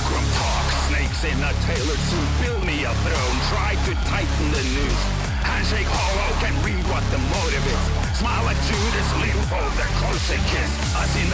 Fulcrum talk, snakes in a tailored suit. Build me a throne, try to tighten the noose. Handshake hollow, can read what the motive is. Smile at Judas, leave for their close and kiss. Us in